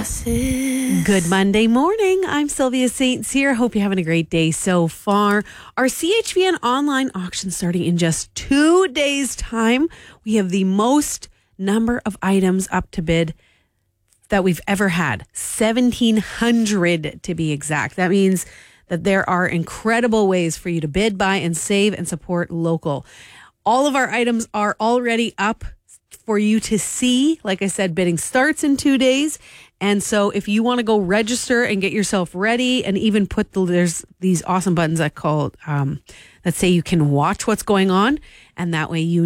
Good Monday morning. I'm Sylvia St. Cyr. Hope you're having a great day so far. Our CHVN online auction starting in just 2 days' time. We have the most number of items up to bid that we've ever had. 1,700 to be exact. That means that there are incredible ways for you to bid, buy, and save and support local. All of our items are already up for you to see. Like I said, bidding starts in 2 days. And so if you want to go register and get yourself ready and even there's these awesome buttons that say you can watch what's going on. And that way you